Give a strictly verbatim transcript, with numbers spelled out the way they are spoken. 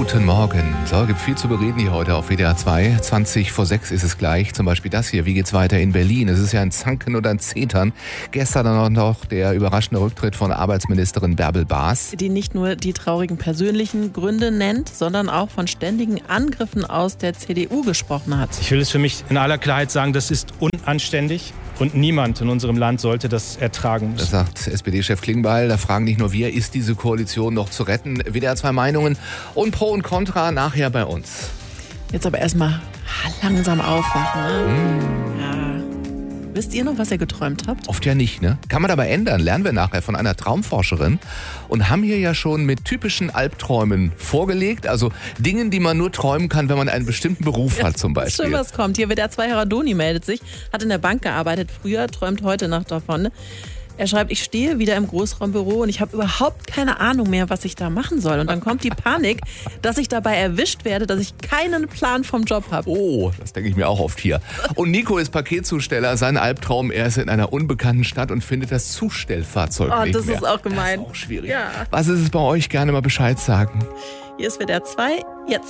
Guten Morgen. So, gibt viel zu bereden hier heute auf W D R zwei. zwanzig vor sechs ist es gleich. Zum Beispiel das hier. Wie geht's weiter in Berlin? Es ist ja ein Zanken und ein Zetern. Gestern dann auch noch der überraschende Rücktritt von Arbeitsministerin Bärbel Baas. Die nicht nur die traurigen persönlichen Gründe nennt, sondern auch von ständigen Angriffen aus der C D U gesprochen hat. Ich will es für mich in aller Klarheit sagen, das ist unanständig. Und niemand in unserem Land sollte das ertragen müssen. Das sagt S P D-Chef Klingbeil. Da fragen nicht nur wir, ist diese Koalition noch zu retten? W D R zwei Meinungen und Pro und Contra nachher bei uns. Jetzt aber erstmal langsam aufwachen. Ne? Mm. Ja. Wisst ihr noch, was ihr geträumt habt? Oft ja nicht, ne? Kann man aber ändern. Lernen wir nachher von einer Traumforscherin. Und haben hier ja schon mit typischen Albträumen vorgelegt. Also Dingen, die man nur träumen kann, wenn man einen bestimmten Beruf hat zum Beispiel. Schön, was kommt. Hier W D R zwei Heradoni meldet sich, hat in der Bank gearbeitet früher, träumt heute Nacht davon. Er schreibt, ich stehe wieder im Großraumbüro und ich habe überhaupt keine Ahnung mehr, was ich da machen soll. Und dann kommt die Panik, dass ich dabei erwischt werde, dass ich keinen Plan vom Job habe. Oh, das denke ich mir auch oft hier. Und Nico ist Paketzusteller. Sein Albtraum, er ist in einer unbekannten Stadt und findet das Zustellfahrzeug Oh, nicht das mehr. ist auch gemein. Das ist auch schwierig. Ja. Was ist es bei euch? Gerne mal Bescheid sagen. Hier ist W D R zwei, jetzt.